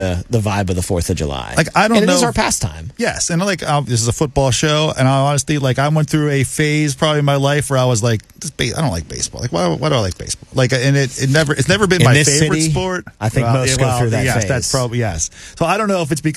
the vibe of the 4th of July. Like, I don't and know. It is our pastime. Yes, and like this is a football show, and I honestly I went through a phase probably in my life where I was like, I don't like baseball. Like, why do I like baseball? Like, and it's never been In my this favorite city, sport. I think most go through that phase. That's probably yes. So I don't know if it's because